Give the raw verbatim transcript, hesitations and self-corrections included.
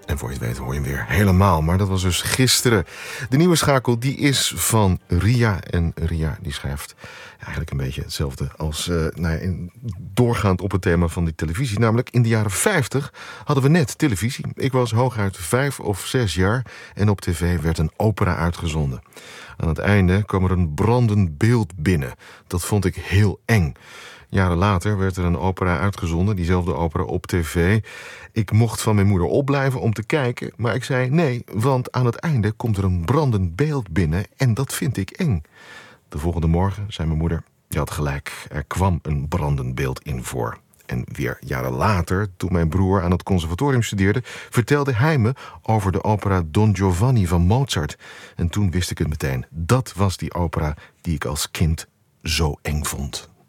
En voor je het weet hoor je hem weer helemaal. Maar dat was dus gisteren. De nieuwe schakel die is van Ria. En Ria die schrijft eigenlijk een beetje hetzelfde als uh, nou ja, in, doorgaand op het thema van die televisie. Namelijk in de jaren vijftig hadden we net televisie. Ik was hooguit vijf of zes jaar en op tv werd een opera uitgezonden. Aan het einde kwam er een brandend beeld binnen. Dat vond ik heel eng. Jaren later werd er een opera uitgezonden, diezelfde opera op tv. Ik mocht van mijn moeder opblijven om te kijken, maar ik zei nee, want aan het einde komt er een brandend beeld binnen en dat vind ik eng. De volgende morgen zei mijn moeder, je had gelijk, er kwam een brandend beeld in voor. En weer jaren later, toen mijn broer aan het conservatorium studeerde, vertelde hij me over de opera Don Giovanni van Mozart. En toen wist ik het meteen, dat was die opera die ik als kind zo eng vond.